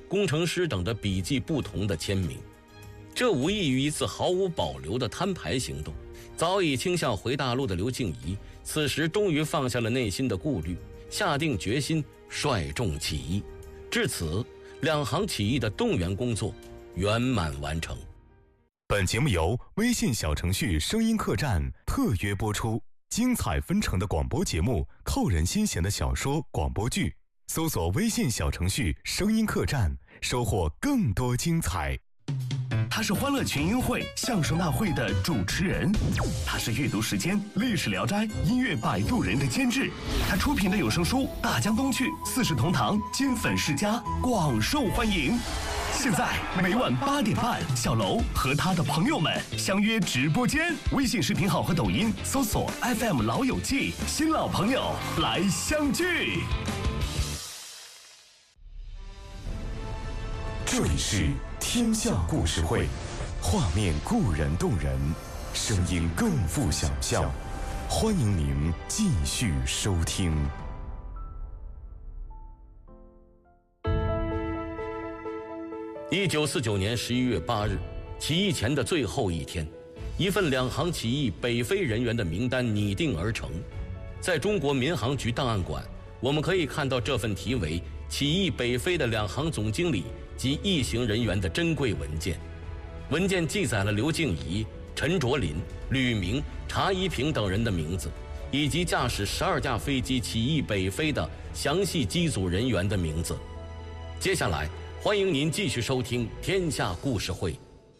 工程师等的笔迹不同的签名。这无异于一次毫无保留的摊牌行动。早已倾向回大陆的刘静怡，此时终于放下了内心的顾虑，下定决心率众起义。至此，两行起义的动员工作圆满完成。 本节目由微信小程序声音客栈特约播出，精彩纷呈的广播节目，扣人心弦的小说广播剧，搜索微信小程序声音客栈，收获更多精彩。 他是欢乐群英会相声大会的主持人，他是阅读时间历史聊斋音乐摆渡人的监制，他出品的有声书《大江东去》《四世同堂》金粉世家广受欢迎。现在每晚8点半，小楼和他的朋友们相约直播间，微信视频号和抖音搜索 FM 老友记，新老朋友来相聚。 这里是天下故事会，画面固然动人，声音更富想象。欢迎您继续收听。 1949年11月8日，起义前的最后一天，一份两行起义北非人员的名单拟定而成。在中国民航局档案馆，我们可以看到这份题为“起义北非的两行总经理及一行人员”的珍贵文件。文件记载了刘静怡、陈卓林、吕明、查一平等人的名字，以及驾驶12架飞机起义北非的详细机组人员的名字。接下来，欢迎您继续收听《天下故事会》。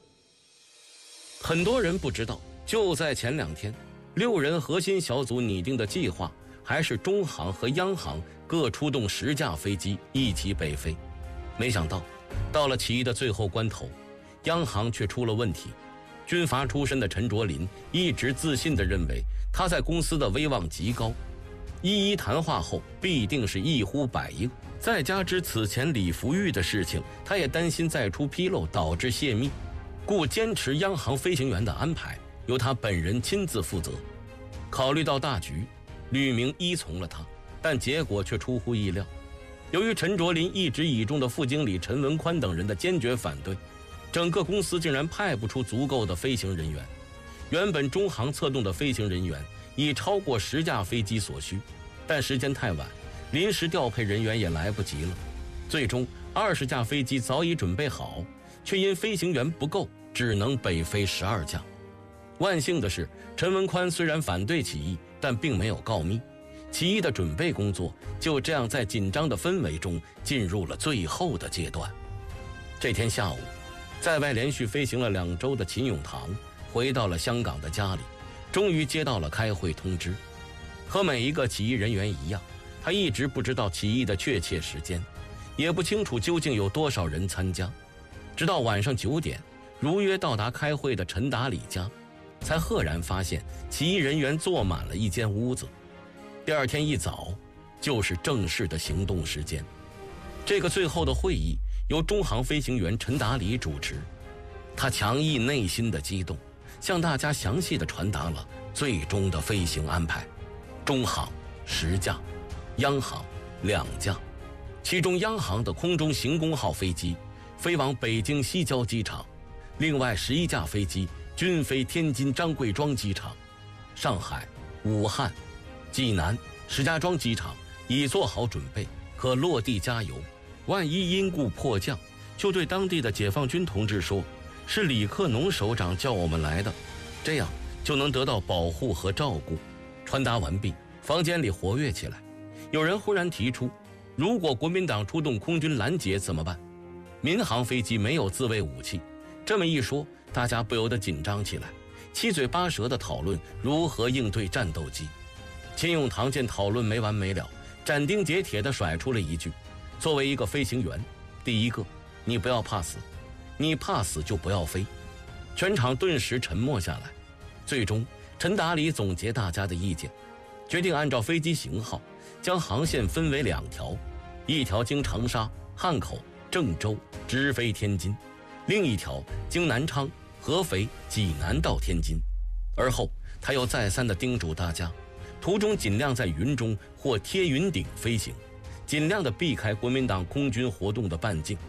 很多人不知道，就在前2天，6人核心小组拟定的计划还是中航和央航各出动10架飞机一起北非。没想到，到了起义的最后关头，央航却出了问题。军阀出身的陈卓林一直自信地认为他在公司的威望极高，一谈话后必定是一呼百应。再加之此前李福玉的事情，他也担心再出纰漏导致泄密，故坚持央航飞行员的安排由他本人亲自负责。考虑到大局，吕明依从了他，但结果却出乎意料。由于陈卓林一直倚重的副经理陈文宽等人的坚决反对，整个公司竟然派不出足够的飞行人员。原本中航策动的飞行人员已超过10架飞机所需，但时间太晚，临时调配人员也来不及了。最终20架飞机早已准备好，却因飞行员不够，只能北飞12架。万幸的是，陈文宽虽然反对起义，但并没有告密。起义的准备工作就这样在紧张的氛围中进入了最后的阶段。这天下午，在外连续飞行了2周的秦永堂回到了香港的家里，终于接到了开会通知。和每一个起义人员一样，他一直不知道起义的确切时间，也不清楚究竟有多少人参加。直到晚上9点，如约到达开会的陈达礼家，才赫然发现起义人员坐满了一间屋子。第2天一早，就是正式的行动时间。这个最后的会议由中航飞行员陈达礼主持，他强抑内心的激动，向大家详细地传达了最终的飞行安排。中航10架，央航2架，其中央航的空中行宫号飞机飞往北京西郊机场，另外11架飞机均飞天津张贵庄机场。上海、武汉、济南、石家庄机场已做好准备，可落地加油。万一因故迫降，就对当地的解放军同志说，是李克农首长叫我们来的，这样就能得到保护和照顾。传达完毕，房间里活跃起来。有人忽然提出，如果国民党出动空军拦截怎么办？民航飞机没有自卫武器。这么一说，大家不由得紧张起来，七嘴八舌地讨论如何应对战斗机。秦永堂见讨论没完没了，斩钉截铁地甩出了一句，作为一个飞行员，第一个，你不要怕死，你怕死就不要飞。全场顿时沉默下来。最终，陈达礼总结大家的意见，决定按照飞机型号将航线分为2条，一条经长沙、汉口、郑州直飞天津，另一条经南昌、合肥、济南到天津。而后他又再三地叮嘱大家，途中尽量在云中或贴云顶飞行，尽量地避开国民党空军活动的半径。